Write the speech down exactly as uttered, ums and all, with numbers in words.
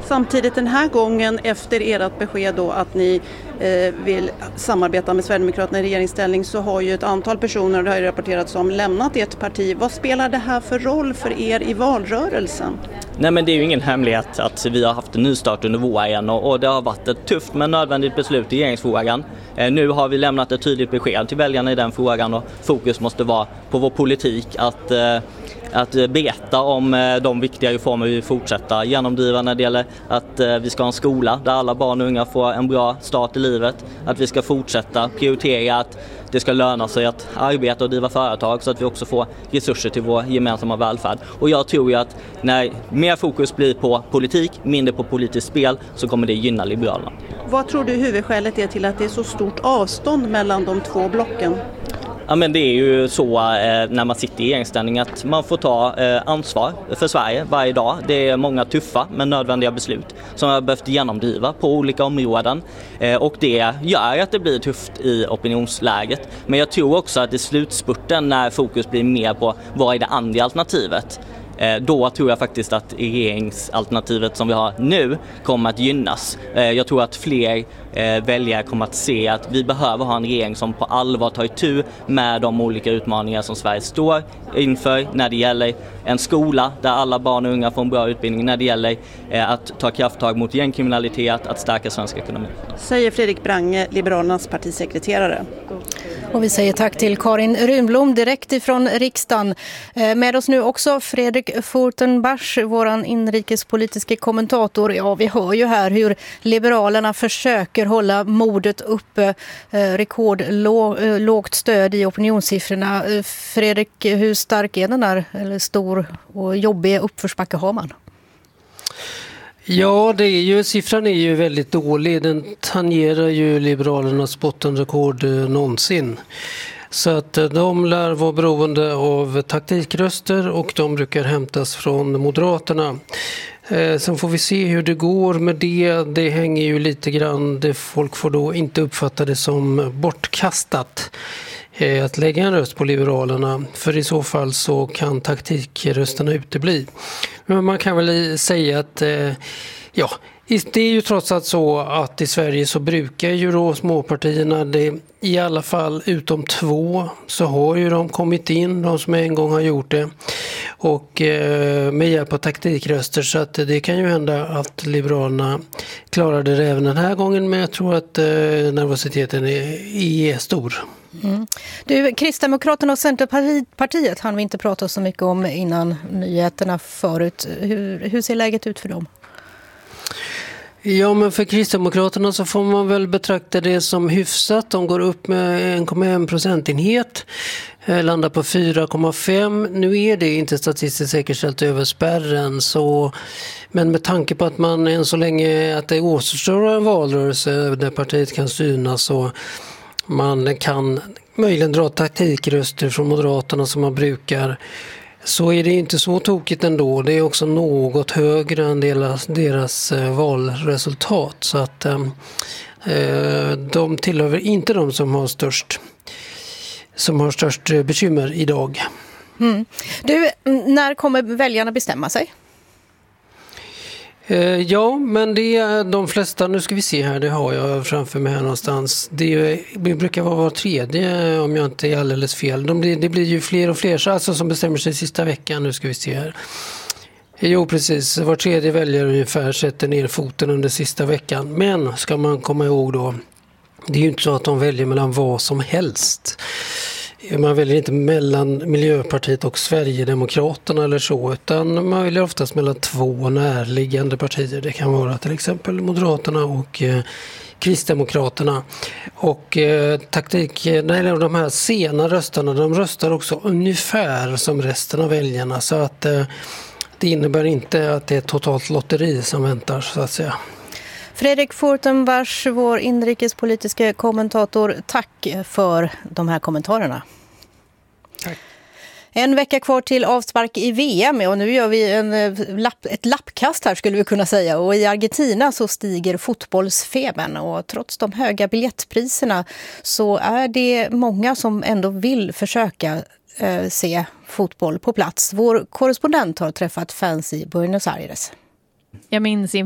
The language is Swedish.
Samtidigt den här gången efter ert besked då att ni eh, vill samarbeta med Sverigedemokraterna i regeringsställning så har ju ett antal personer, det har ju rapporterats om, lämnat ert parti. Vad spelar det här för roll för er i valrörelsen? Nej, men det är ju ingen hemlighet att vi har haft en nystart under våren och, och det har varit ett tufft men nödvändigt beslut i regeringsfrågan. Eh, nu har vi lämnat ett tydligt besked till väljarna i den frågan och fokus måste vara på vår politik att eh, att berätta om de viktiga reformer vi fortsätter genomdriva när det gäller att vi ska ha en skola där alla barn och unga får en bra start i livet, att vi ska fortsätta prioritera att det ska löna sig att arbeta och driva företag så att vi också får resurser till vår gemensamma välfärd. Och jag tror ju att när mer fokus blir på politik, mindre på politiskt spel, så kommer det gynna Liberalerna. Vad tror du huvudskälet är till att det är så stort avstånd mellan de två blocken? Ja, men det är ju så eh, när man sitter i regeringsställning att man får ta eh, ansvar för Sverige varje dag. Det är många tuffa men nödvändiga beslut som har behövt genomdriva på olika områden. Eh, och det gör att det blir tufft i opinionsläget. Men jag tror också att i slutspurten när fokus blir mer på vad är det andra alternativet, då tror jag faktiskt att regeringsalternativet som vi har nu kommer att gynnas. Jag tror att fler väljare kommer att se att vi behöver ha en regering som på allvar tar itu med de olika utmaningar som Sverige står inför när det gäller en skola där alla barn och unga får en bra utbildning, när det gäller att ta krafttag mot gängkriminalitet, att stärka svensk ekonomi. Säger Fredrik Brange, Liberalernas partisekreterare. Och vi säger tack till Karin Rynblom direkt ifrån riksdagen. Med oss nu också Fredrik Furtenbach, våran inrikespolitiska kommentator. Ja, vi hör ju här hur Liberalerna försöker hålla modet uppe, rekordlågt stöd i opinionssiffrorna. Fredrik, hur stark är den där, eller stor och jobbig uppförsbacke har man? Ja, det är ju, siffran är ju väldigt dålig. Den tangerar ju Liberalernas bottenrekord någonsin. Så att de lär vara beroende av taktikröster och de brukar hämtas från Moderaterna. Eh, sen får vi se hur det går med det. Det hänger ju lite grann, det folk får då inte uppfatta det som bortkastat eh, att lägga en röst på Liberalerna. För i så fall så kan taktikrösterna utebli. Men man kan väl säga att eh, ja, det är ju trots allt så att i Sverige så brukar ju då småpartierna, det, i alla fall utom två, så har ju de kommit in, de som en gång har gjort det, och eh, med hjälp av taktikröster, så att det kan ju hända att Liberalerna klarade det även den här gången, men jag tror att eh, nervositeten är, är stor. Mm. Du, Kristdemokraterna och Centerpartiet hann vi inte prata så mycket om innan nyheterna förut. Hur, hur ser läget ut för dem? Ja, men för Kristdemokraterna så får man väl betrakta det som hyfsat. De går upp med en komma en procentenhet, landar på fyra komma fem. Nu är det inte statistiskt säkerställt över spärren, så, men med tanke på att man än så länge att det återstår en valrörelse där partiet kan synas, så man kan möjligen dra taktikröster från Moderaterna som man brukar, så är det inte så tokigt ändå. Det är också något högre än deras, deras valresultat. Så att eh, de tillhör inte de som har störst, som har störst bekymmer idag. Mm. Du, när kommer väljarna bestämma sig? Ja, men det är de flesta, nu ska vi se här, det har jag framför mig här någonstans. Det, det brukar vara var tredje, om jag inte är alldeles fel. De blir, det blir ju fler och fler alltså, som bestämmer sig sista veckan, nu ska vi se här. Jo, precis, var tredje väljare ungefär sätter ner foten under sista veckan. Men ska man komma ihåg då, det är ju inte så att de väljer mellan vad som helst. Man väljer inte mellan Miljöpartiet och Sverigedemokraterna eller så, utan man väljer oftast mellan två närliggande partier. Det kan vara till exempel Moderaterna och eh, Kristdemokraterna. Och eh, taktik, nej, de här sena röstarna, de röstar också ungefär som resten av väljarna, så att eh, det innebär inte att det är ett totalt lotteri som väntar, så att säga. Fredrik Furtenbach, vår inrikespolitiska kommentator, tack för de här kommentarerna. Tack. En vecka kvar till avspark i V M, och nu gör vi en lapp, ett lappkast här skulle vi kunna säga. Och i Argentina så stiger fotbollsfebern, och trots de höga biljettpriserna så är det många som ändå vill försöka eh, se fotboll på plats. Vår korrespondent har träffat fans i Buenos Aires. Jag minns inför